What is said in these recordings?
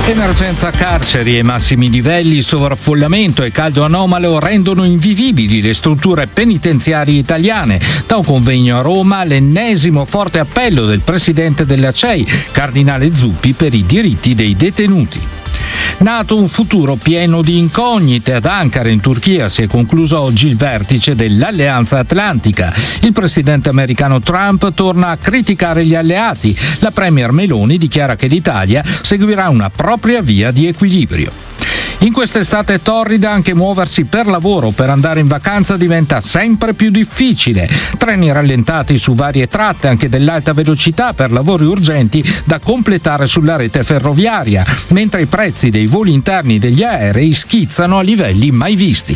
Emergenza carceri e massimi livelli, sovraffollamento e caldo anomalo rendono invivibili le strutture penitenziarie italiane. Da un convegno a Roma l'ennesimo forte appello del presidente della CEI, Cardinale Zuppi, per i diritti dei detenuti. Nato un futuro pieno di incognite, ad Ankara in Turchia si è concluso oggi il vertice dell'Alleanza Atlantica. Il presidente americano Trump torna a criticare gli alleati. La premier Meloni dichiara che l'Italia seguirà una propria via di equilibrio. In quest'estate torrida anche muoversi per lavoro o per andare in vacanza diventa sempre più difficile. Treni rallentati su varie tratte anche dell'alta velocità per lavori urgenti da completare sulla rete ferroviaria, mentre i prezzi dei voli interni degli aerei schizzano a livelli mai visti.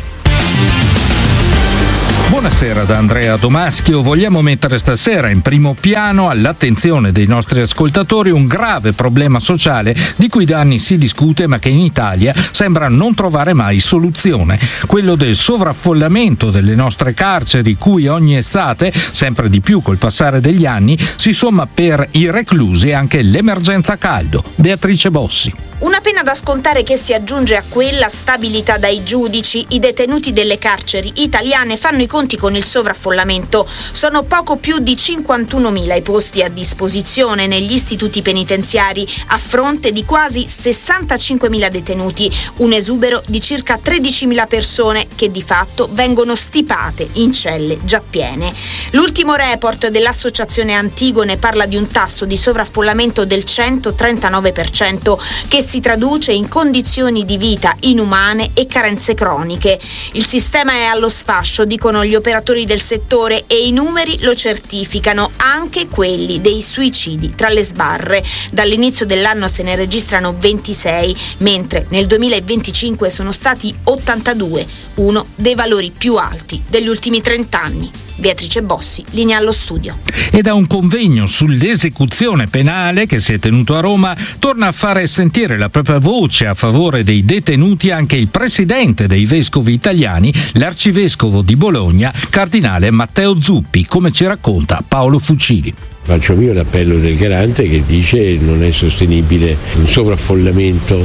Buonasera da Andrea Domaschio. Vogliamo mettere stasera in primo piano all'attenzione dei nostri ascoltatori un grave problema sociale di cui da anni si discute ma che in Italia sembra non trovare mai soluzione. Quello del sovraffollamento delle nostre carceri, cui ogni estate, sempre di più col passare degli anni, si somma per i reclusi anche l'emergenza caldo. Beatrice Bossi. Una pena da scontare che si aggiunge a quella stabilita dai giudici. I detenuti delle carceri italiane fanno i conti con il sovraffollamento. Sono poco più di 51.000 i posti a disposizione negli istituti penitenziari, a fronte di quasi 65.000 detenuti, un esubero di circa 13.000 persone che di fatto vengono stipate in celle già piene. L'ultimo report dell'Associazione Antigone parla di un tasso di sovraffollamento del 139%, che si traduce in condizioni di vita inumane e carenze croniche. Il sistema è allo sfascio, dicono gli operatori del settore, e i numeri lo certificano, anche quelli dei suicidi tra le sbarre. Dall'inizio dell'anno se ne registrano 26, mentre nel 2025 sono stati 82, uno dei valori più alti degli ultimi 30 anni. Beatrice Bossi, linea allo studio. E da un convegno sull'esecuzione penale che si è tenuto a Roma torna a fare sentire la propria voce a favore dei detenuti anche il presidente dei vescovi italiani, l'arcivescovo di Bologna, Cardinale Matteo Zuppi, come ci racconta Paolo Fucili. Faccio mio l'appello del Garante che dice che non è sostenibile un sovraffollamento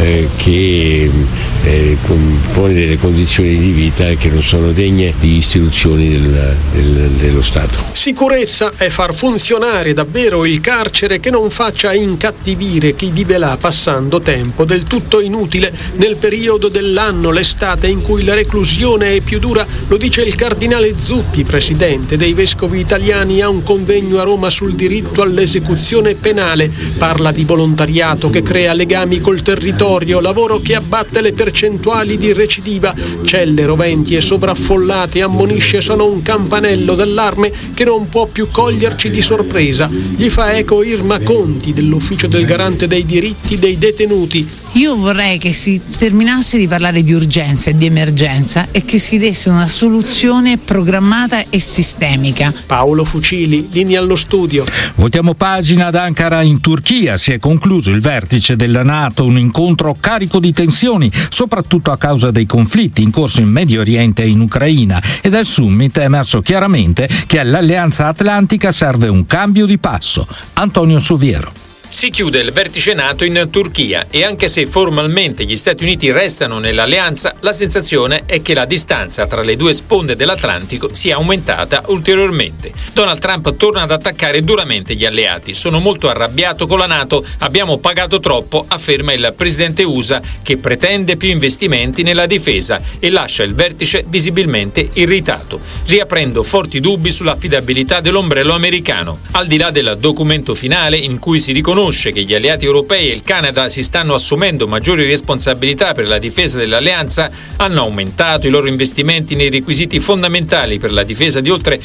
che pone delle condizioni di vita che non sono degne di istituzioni dello Stato. Sicurezza è far funzionare davvero il carcere, che non faccia incattivire chi vive là passando tempo del tutto inutile nel periodo dell'anno, l'estate, in cui la reclusione è più dura. Lo dice il Cardinale Zuppi, presidente dei vescovi italiani, a un convegno a Roma sul diritto all'esecuzione penale. Parla di volontariato che crea legami col territorio, lavoro che abbatte le percentuali di recidiva. Celle roventi e sovraffollate, ammonisce, sono un campanello d'allarme che non può più coglierci di sorpresa. Gli fa eco Irma Conti dell'Ufficio del Garante dei diritti dei detenuti. Io vorrei che si terminasse di parlare di urgenza e di emergenza e che si desse una soluzione programmata e sistemica. Paolo Fucili, linea allo studio. Voltiamo pagina. Ad Ankara in Turchia si è concluso il vertice della NATO, un incontro carico di tensioni, soprattutto a causa dei conflitti in corso in Medio Oriente e in Ucraina, e dal summit è emerso chiaramente che all'Alleanza Atlantica serve un cambio di passo. Antonio Soviero. Si chiude il vertice NATO in Turchia e anche se formalmente gli Stati Uniti restano nell'alleanza, la sensazione è che la distanza tra le due sponde dell'Atlantico sia aumentata ulteriormente. Donald Trump torna ad attaccare duramente gli alleati. Sono molto arrabbiato con la NATO, abbiamo pagato troppo, afferma il presidente USA, che pretende più investimenti nella difesa e lascia il vertice visibilmente irritato, riaprendo forti dubbi sull'affidabilità dell'ombrello americano. Al di là del documento finale in cui si riconosce che gli alleati europei e il Canada si stanno assumendo maggiori responsabilità per la difesa dell'alleanza, hanno aumentato i loro investimenti nei requisiti fondamentali per la difesa di oltre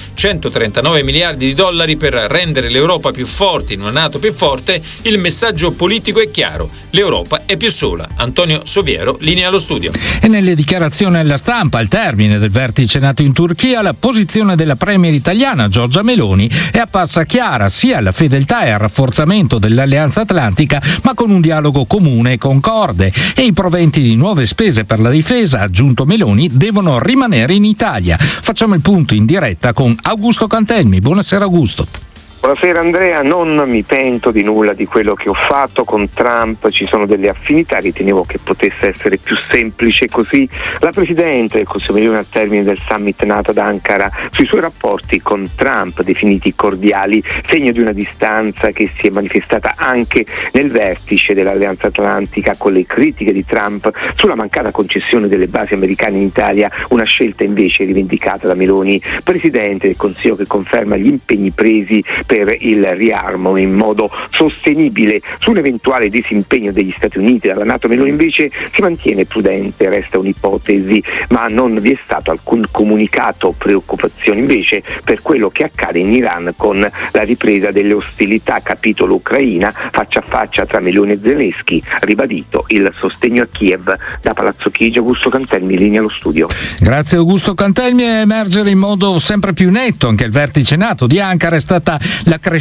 139 miliardi di dollari per rendere l'Europa più forte in una NATO più forte, il messaggio politico è chiaro: l'Europa è più sola. Antonio Soviero, linea allo studio. E nelle dichiarazioni alla stampa al termine del vertice NATO in Turchia, la posizione della premier italiana Giorgia Meloni è apparsa chiara sia alla fedeltà e al rafforzamento dell'Alleanza Atlantica, ma con un dialogo comune e concorde, e i proventi di nuove spese per la difesa, ha aggiunto Meloni, devono rimanere in Italia. Facciamo il punto in diretta con Augusto Cantelmi. Buonasera Augusto. Buonasera Andrea, non mi pento di nulla di quello che ho fatto con Trump, ci sono delle affinità, ritenevo che potesse essere più semplice così. La Presidente del Consiglio Superiore al termine del summit NATO ad Ankara sui suoi rapporti con Trump, definiti cordiali, segno di una distanza che si è manifestata anche nel vertice dell'Alleanza Atlantica con le critiche di Trump sulla mancata concessione delle basi americane in Italia, una scelta invece rivendicata da Meloni, Presidente del Consiglio, che conferma gli impegni presi per il riarmo in modo sostenibile. Su un eventuale disimpegno degli Stati Uniti dalla NATO, Meloni invece si mantiene prudente, resta un'ipotesi, ma non vi è stato alcun comunicato o preoccupazione invece per quello che accade in Iran con la ripresa delle ostilità, capitolo Ucraina, faccia a faccia tra Meloni e Zelensky, ribadito il sostegno a Kiev. Da Palazzo Chigi, Augusto Cantelmi, linea allo studio. Grazie Augusto Cantelmi. A emergere in modo sempre più netto anche il vertice NATO di Ankara è stata la crescente